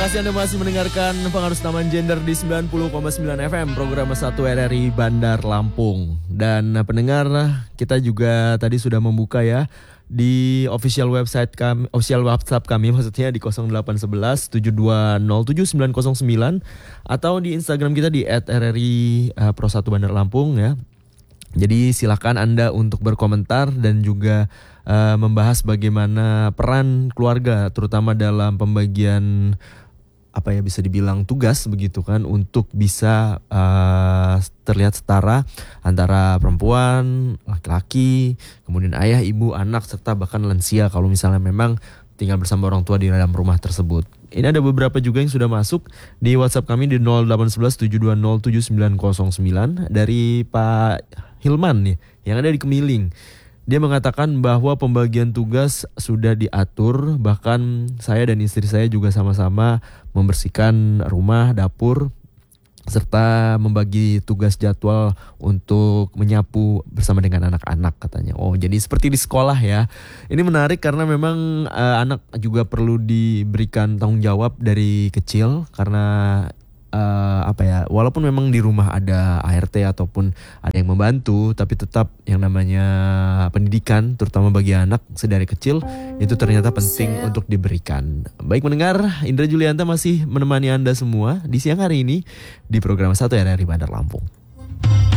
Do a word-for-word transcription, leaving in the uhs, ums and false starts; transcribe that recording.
kasih Anda masih mendengarkan Pengarus Taman Gender di sembilan puluh koma sembilan F M, program satu R R I Bandar Lampung. Dan pendengar, kita juga tadi sudah membuka ya di official website kami, official WhatsApp kami, maksudnya di nol delapan satu satu tujuh dua nol tujuh sembilan nol sembilan, atau di Instagram kita di et r r i pro satu Bandar Lampung ya. Jadi silakan Anda untuk berkomentar dan juga uh, membahas bagaimana peran keluarga terutama dalam pembagian apa ya bisa dibilang tugas begitu kan, untuk bisa uh, terlihat setara antara perempuan, laki-laki, kemudian ayah, ibu, anak, serta bahkan lansia kalau misalnya memang tinggal bersama orang tua di dalam rumah tersebut. Ini ada beberapa juga yang sudah masuk di WhatsApp kami di nol delapan satu satu tujuh dua nol tujuh sembilan nol sembilan dari Pak Hilman nih yang ada di Kemiling. Dia mengatakan bahwa pembagian tugas sudah diatur, bahkan saya dan istri saya juga sama-sama membersihkan rumah, dapur, serta membagi tugas jadwal untuk menyapu bersama dengan anak-anak katanya. Oh, jadi seperti di sekolah ya. Ini menarik karena memang uh, anak juga perlu diberikan tanggung jawab dari kecil karena Uh, apa ya, walaupun memang di rumah ada A R T ataupun ada yang membantu, tapi tetap yang namanya pendidikan terutama bagi anak sedari kecil itu ternyata penting untuk diberikan. Baik mendengar, Indra Julianta masih menemani Anda semua di siang hari ini di program satu R R I Bandar Lampung.